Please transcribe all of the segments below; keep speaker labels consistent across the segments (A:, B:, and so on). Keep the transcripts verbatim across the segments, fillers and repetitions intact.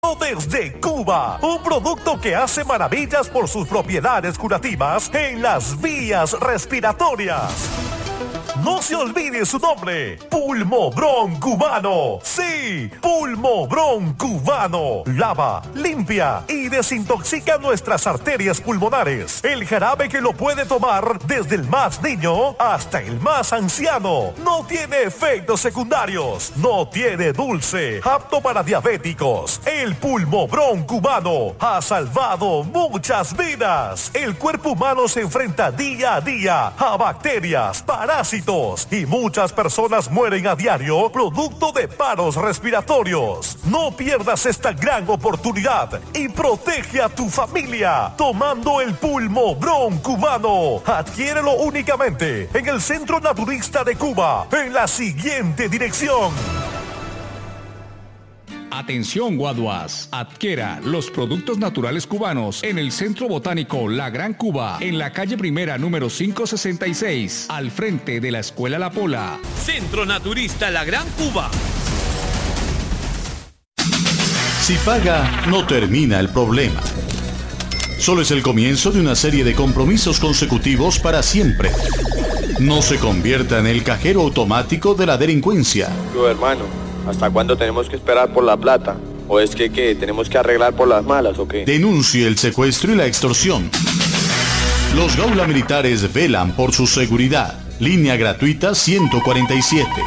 A: Desde Cuba, un producto que hace maravillas por sus propiedades curativas en las vías respiratorias. No se olvide su nombre, Pulmobron Cubano. Sí, Pulmobron Cubano. Lava, limpia y desintoxica nuestras arterias pulmonares. El jarabe que lo puede tomar desde el más niño hasta el más anciano. No tiene efectos secundarios. No tiene dulce. Apto para diabéticos. El Pulmobron Cubano ha salvado muchas vidas. El cuerpo humano se enfrenta día a día a bacterias, parásitos, y muchas personas mueren a diario producto de paros respiratorios. No pierdas esta gran oportunidad y protege a tu familia tomando el Pulmobron Cubano. Adquiérelo únicamente en el Centro Naturista de Cuba en la siguiente dirección.
B: Atención Guaduas, adquiera los productos naturales cubanos en el Centro Botánico La Gran Cuba, en la calle Primera número quinientos sesenta y seis, al frente de la Escuela La Pola.
C: Centro Naturista La Gran Cuba.
D: Si paga, no termina el problema. Solo es el comienzo de una serie de compromisos consecutivos para siempre. No se convierta en el cajero automático de la delincuencia.
E: Yo, hermano, ¿hasta cuándo tenemos que esperar por la plata? ¿O es que qué? ¿Tenemos que arreglar por las malas o qué?
D: Denuncie el secuestro y la extorsión. Los Gaula Militares velan por su seguridad. Línea gratuita ciento cuarenta y siete.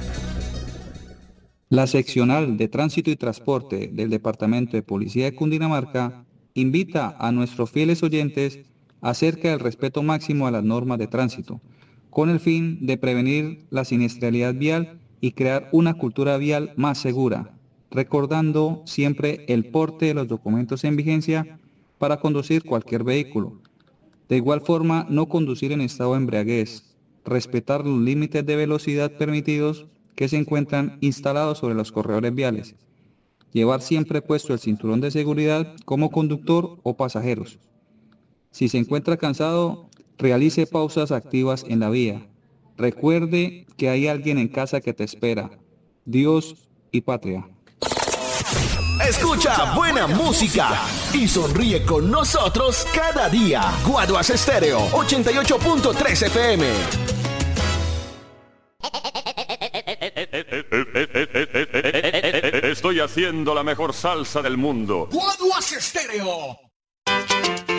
F: La seccional de Tránsito y Transporte del Departamento de Policía de Cundinamarca invita a nuestros fieles oyentes acerca del respeto máximo a las normas de tránsito, con el fin de prevenir la siniestralidad vial y crear una cultura vial más segura, recordando siempre el porte de los documentos en vigencia para conducir cualquier vehículo. De igual forma, no conducir en estado de embriaguez, respetar los límites de velocidad permitidos que se encuentran instalados sobre los corredores viales, llevar siempre puesto el cinturón de seguridad como conductor o pasajeros. Si se encuentra cansado, realice pausas activas en la vía. Recuerde que hay alguien en casa que te espera. Dios y patria.
G: Escucha buena música y sonríe con nosotros cada día. Guaduas Estéreo ochenta y ocho punto tres F M.
H: Estoy haciendo la mejor salsa del mundo.
G: Guaduas Estéreo.